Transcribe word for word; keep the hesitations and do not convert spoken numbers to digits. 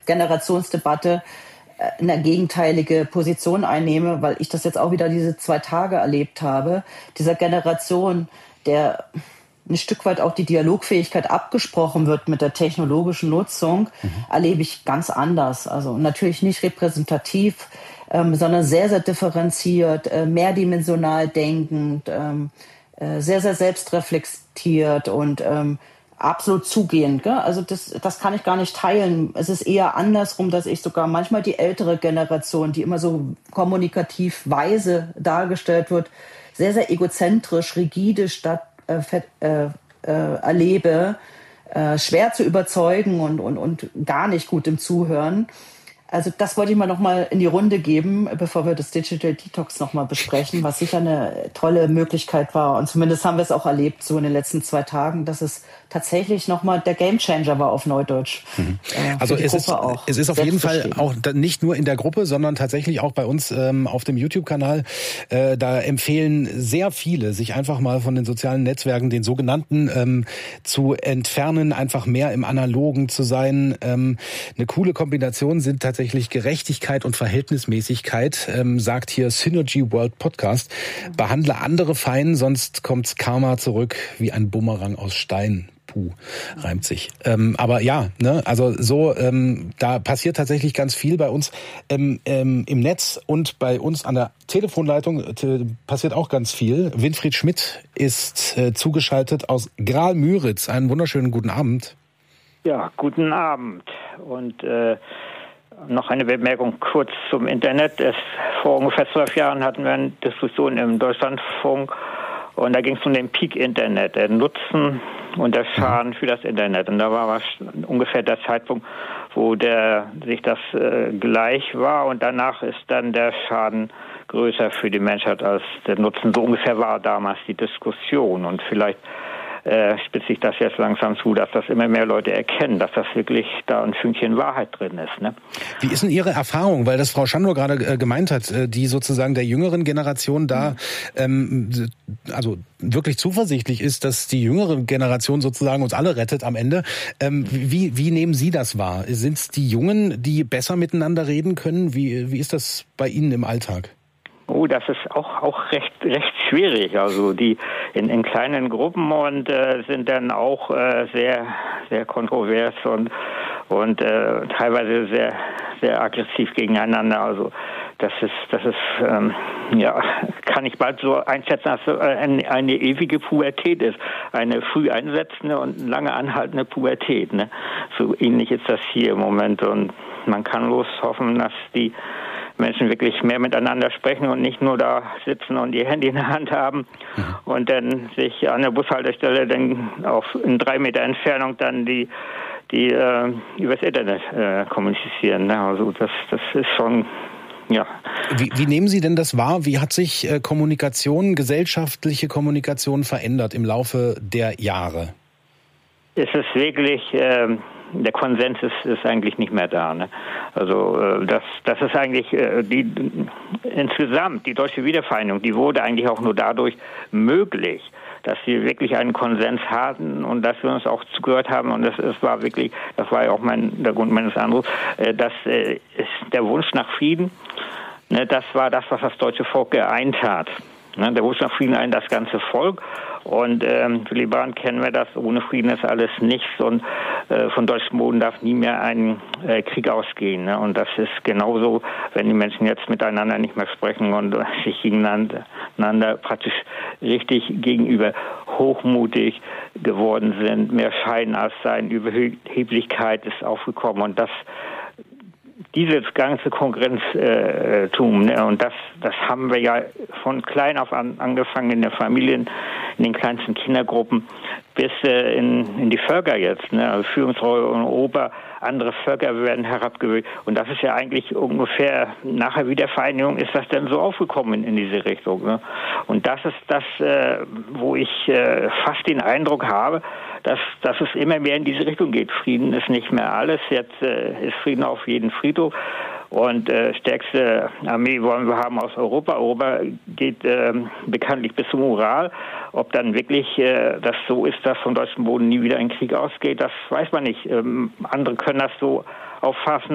Generationsdebatte eine gegenteilige Position einnehme, weil ich das jetzt auch wieder diese zwei Tage erlebt habe. Dieser Generation, der ein Stück weit auch die Dialogfähigkeit abgesprochen wird mit der technologischen Nutzung, mhm. erlebe ich ganz anders. Also natürlich nicht repräsentativ, ähm, sondern sehr, sehr differenziert, äh, mehrdimensional denkend, ähm, äh, sehr, sehr selbstreflektiert und ähm, absolut zugehend. Gell? Also das, das kann ich gar nicht teilen. Es ist eher andersrum, dass ich sogar manchmal die ältere Generation, die immer so kommunikativ weise dargestellt wird, sehr, sehr egozentrisch, rigide statt äh, äh, äh, erlebe, äh, schwer zu überzeugen und, und, und gar nicht gut im Zuhören. Also das wollte ich mal noch mal in die Runde geben, bevor wir das Digital Detox noch mal besprechen, was sicher eine tolle Möglichkeit war. Und zumindest haben wir es auch erlebt, so in den letzten zwei Tagen, dass es tatsächlich noch mal der Gamechanger war auf Neudeutsch. Mhm. Äh, also es ist, auch es ist auf jeden Fall auch nicht nur in der Gruppe, sondern tatsächlich auch bei uns ähm, auf dem YouTube-Kanal. Äh, da empfehlen sehr viele, sich einfach mal von den sozialen Netzwerken, den sogenannten, ähm, zu entfernen, einfach mehr im Analogen zu sein. Ähm, eine coole Kombination sind tatsächlich Tatsächlich Gerechtigkeit und Verhältnismäßigkeit, ähm, sagt hier Synergy World Podcast. Behandle andere fein, sonst kommt's Karma zurück wie ein Bumerang aus Stein. Puh, reimt sich. Ähm, aber ja, ne, also so, ähm, da passiert tatsächlich ganz viel bei uns ähm, ähm, im Netz und bei uns an der Telefonleitung t- passiert auch ganz viel. Winfried Schmidt ist äh, zugeschaltet aus Graal-Müritz. Einen wunderschönen guten Abend. Ja, guten Abend. Und äh, noch eine Bemerkung kurz zum Internet. Es, vor ungefähr zwölf Jahren hatten wir eine Diskussion im Deutschlandfunk und da ging es um den Peak-Internet, der Nutzen und der Schaden für das Internet. Und da war was, ungefähr der Zeitpunkt, wo der sich das äh, gleich war und danach ist dann der Schaden größer für die Menschheit als der Nutzen. So ungefähr war damals die Diskussion und vielleicht Äh, spitzt sich das jetzt langsam zu, dass das immer mehr Leute erkennen, dass das wirklich da ein Fünkchen Wahrheit drin ist. Ne? Wie ist denn Ihre Erfahrung, weil das Frau Schandor gerade äh, gemeint hat, äh, die sozusagen der jüngeren Generation da ähm, also wirklich zuversichtlich ist, dass die jüngere Generation sozusagen uns alle rettet am Ende. Ähm, wie, wie nehmen Sie das wahr? Sind es die Jungen, die besser miteinander reden können? Wie, wie ist das bei Ihnen im Alltag? Oh, das ist auch auch recht recht schwierig. Also die in, in kleinen Gruppen und äh, sind dann auch äh, sehr sehr kontrovers und und äh, teilweise sehr sehr aggressiv gegeneinander. Also das ist das ist ähm, ja kann ich bald so einschätzen, dass es eine, eine ewige Pubertät ist, eine früh einsetzende und lange anhaltende Pubertät. Ne? So ähnlich ist das hier im Moment und man kann bloß hoffen, dass die Menschen wirklich mehr miteinander sprechen und nicht nur da sitzen und ihr Handy in der Hand haben mhm. und dann sich an der Bushaltestelle dann auf in drei Meter Entfernung dann die die äh, übers Internet äh, kommunizieren. Ne? Also das das ist schon ja. Wie, wie nehmen Sie denn das wahr? Wie hat sich äh, Kommunikation, gesellschaftliche Kommunikation verändert im Laufe der Jahre? Es ist wirklich ähm, der Konsens ist, ist eigentlich nicht mehr da. Ne? Also äh, das, das ist eigentlich äh, die insgesamt die deutsche Wiedervereinigung, die wurde eigentlich auch nur dadurch möglich, dass wir wirklich einen Konsens hatten und dass wir uns auch zugehört haben und das, das war wirklich, das war ja auch mein der Grund meines Anrufs, äh, dass äh, ist der Wunsch nach Frieden, ne, das war das, was das deutsche Volk geeint hat. Ne? Der Wunsch nach Frieden eint das ganze Volk. Und ähm, für Liban kennen wir das, ohne Frieden ist alles nichts und äh, von deutschem Boden darf nie mehr ein äh, Krieg ausgehen. Ne? Und das ist genauso, wenn die Menschen jetzt miteinander nicht mehr sprechen und äh, sich gegeneinander praktisch richtig gegenüber hochmutig geworden sind, mehr Schein als sein, Überheblichkeit ist aufgekommen und das dieses ganze Konkurrenztum, ne, und das, das haben wir ja von klein auf an angefangen in den Familien, in den kleinsten Kindergruppen, bis äh, in, in die Völker jetzt, ne, also Führungsrolle und Ober, andere Völker werden herabgewürdigt. Und das ist ja eigentlich ungefähr nach der Wiedervereinigung ist das dann so aufgekommen in, in diese Richtung. Ne? Und das ist das, äh, wo ich äh, fast den Eindruck habe, dass, dass es immer mehr in diese Richtung geht. Frieden ist nicht mehr alles. Jetzt äh, ist Frieden auf jeden Friedhof. Und äh, stärkste Armee wollen wir haben aus Europa. Europa geht äh, bekanntlich bis zum Ural. Ob dann wirklich äh, das so ist, dass vom deutschen Boden nie wieder ein Krieg ausgeht, das weiß man nicht. Ähm, andere können das so auffassen.